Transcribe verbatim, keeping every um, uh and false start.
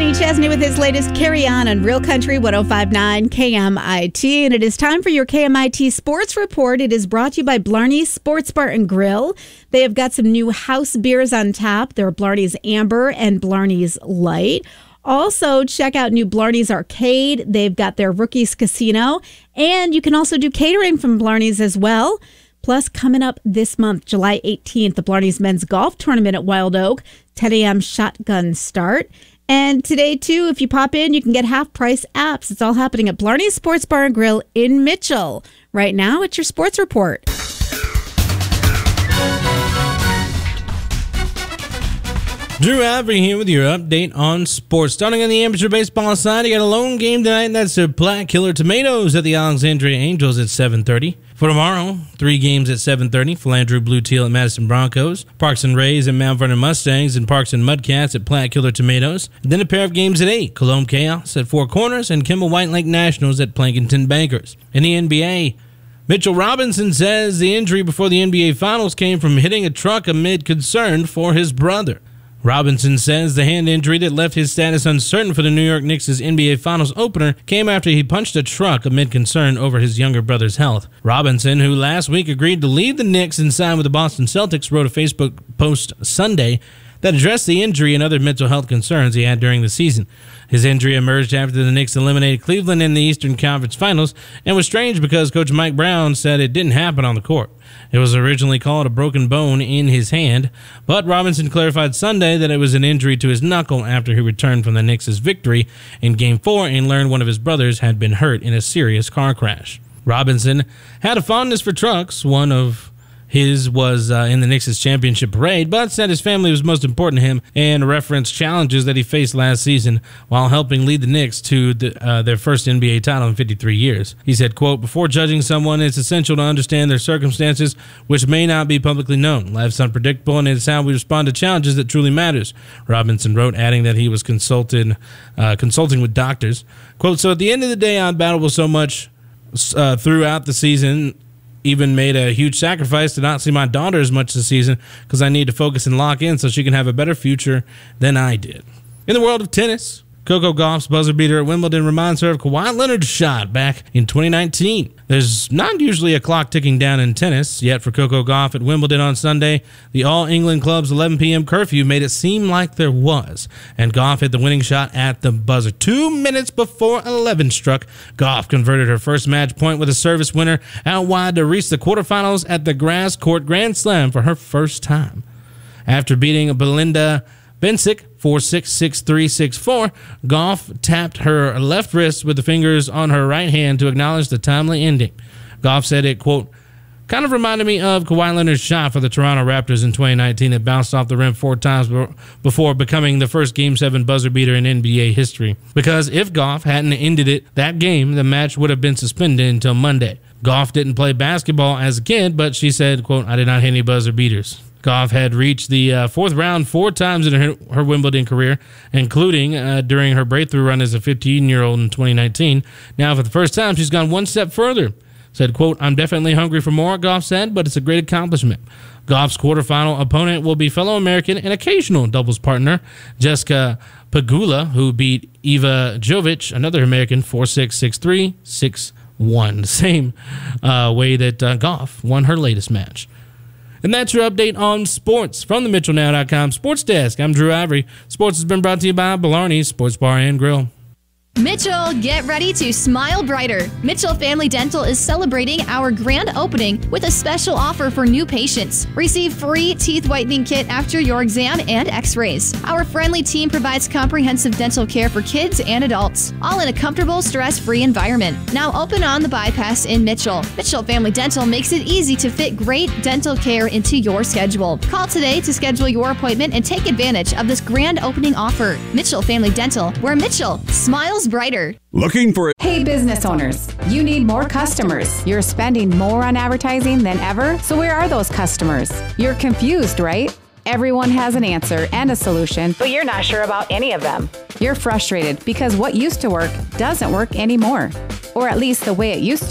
Kenny Chesney with his latest Carry On on Real Country one oh five point nine K M I T. And it is time for your K M I T Sports Report. It is brought to you by Blarney's Sports Bar and Grill. They have got some new house beers on tap. They're Blarney's Amber and Blarney's Light. Also, check out new Blarney's Arcade. They've got their Rookies Casino. And you can also do catering from Blarney's as well. Plus, coming up this month, July eighteenth, the Blarney's Men's Golf Tournament at Wild Oak, ten a.m. shotgun start. And today, too, if you pop in, you can get half-price apps. It's all happening at Blarney's Sports Bar and Grill in Mitchell. Right now, it's your sports report. Drew Avery here with your update on sports. Starting on the amateur baseball side, you got a lone game tonight, and that's the Platte Killer Tomatoes at the Alexandria Angels at seven thirty. For tomorrow, three games at seven thirty. Philandro Blue Teal at Madison Broncos, Parkson Rays at Mount Vernon Mustangs, and Parkson Mudcats at Platte Killer Tomatoes. Then a pair of games at eight. Cologne Chaos at Four Corners, and Kimball White Lake Nationals at Plankinton Bankers. In the N B A, Mitchell Robinson says the injury before the N B A Finals came from hitting a truck amid concern for his brother. Robinson says the hand injury that left his status uncertain for the New York Knicks' N B A Finals opener came after he punched a truck amid concern over his younger brother's health. Robinson, who last week agreed to leave the Knicks and sign with the Boston Celtics, wrote a Facebook post Sunday that addressed the injury and other mental health concerns he had during the season. His injury emerged after the Knicks eliminated Cleveland in the Eastern Conference Finals and was strange because Coach Mike Brown said it didn't happen on the court. It was originally called a broken bone in his hand, but Robinson clarified Sunday that it was an injury to his knuckle after he returned from the Knicks' victory in Game four and learned one of his brothers had been hurt in a serious car crash. Robinson had a fondness for trucks. One of his was uh, in the Knicks' championship parade, but said his family was most important to him and referenced challenges that he faced last season while helping lead the Knicks to the, uh, their first N B A title in fifty-three years. He said, quote, "Before judging someone, it's essential to understand their circumstances, which may not be publicly known. Life's unpredictable, and it's how we respond to challenges that truly matters," Robinson wrote, adding that he was consulted, uh, consulting with doctors. Quote, "So at the end of the day, I battled with so much uh, throughout the season, even made a huge sacrifice to not see my daughter as much this season because I need to focus and lock in so she can have a better future than I did." In the world of tennis, Coco Gauff's buzzer beater at Wimbledon reminds her of Kawhi Leonard's shot back in twenty nineteen. There's not usually a clock ticking down in tennis, yet for Coco Gauff at Wimbledon on Sunday, the All England Club's eleven p.m. curfew made it seem like there was, and Gauff hit the winning shot at the buzzer. Two minutes before eleven struck, Gauff converted her first match point with a service winner out wide to reach the quarterfinals at the Grass Court Grand Slam for her first time. After beating Belinda Bencic four six, six three, six four, Gauff tapped her left wrist with the fingers on her right hand to acknowledge the timely ending. Gauff said it, quote, "kind of reminded me of Kawhi Leonard's shot for the Toronto Raptors in twenty nineteen. It bounced off the rim four times before becoming the first Game seven buzzer beater in N B A history. Because if Gauff hadn't ended it that game, the match would have been suspended until Monday. Gauff didn't play basketball as a kid, but she said, quote, I did not hit any buzzer beaters." Gauff had reached the uh, fourth round four times in her, her Wimbledon career, including uh, during her breakthrough run as a fifteen-year-old in twenty nineteen. Now, for the first time, she's gone one step further. Said, quote, "I'm definitely hungry for more," Gauff said, "but it's a great accomplishment." Gauff's quarterfinal opponent will be fellow American and occasional doubles partner Jessica Pegula, who beat Eva Jovic, another American, four six, six three, six one, the same uh, way that uh, Gauff won her latest match. And that's your update on sports from the Mitchell Now dot com Sports Desk. I'm Drew Avery. Sports has been brought to you by Blarney's Sports Bar and Grill. Mitchell, get ready to smile brighter. Mitchell Family Dental is celebrating our grand opening with a special offer for new patients. Receive free teeth whitening kit after your exam and x-rays. Our friendly team provides comprehensive dental care for kids and adults, all in a comfortable, stress-free environment. Now open on the bypass in Mitchell. Mitchell Family Dental makes it easy to fit great dental care into your schedule. Call today to schedule your appointment and take advantage of this grand opening offer. Mitchell Family Dental, where Mitchell smiles brighter. Looking for it. Hey, business owners, you need more customers. You're spending more on advertising than ever, so where are those customers? You're confused, right? Everyone has an answer and a solution, but you're not sure about any of them. You're frustrated because what used to work doesn't work anymore, or at least the way it used to.